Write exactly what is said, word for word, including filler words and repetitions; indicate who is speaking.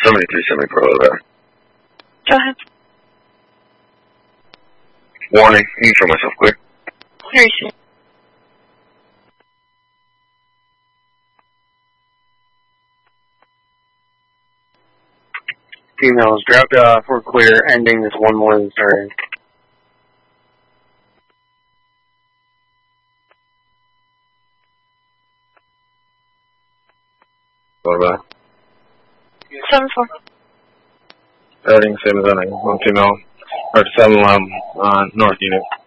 Speaker 1: seventy-three seventy-four, over.
Speaker 2: Go ahead.
Speaker 1: Warning, you can show myself clear.
Speaker 2: Very soon.
Speaker 3: Females, dropped uh, for clear, ending is one more than starting.
Speaker 1: What about?
Speaker 2: seven four.
Speaker 1: Everything same as anything. One female, or seven um, uh, north unit.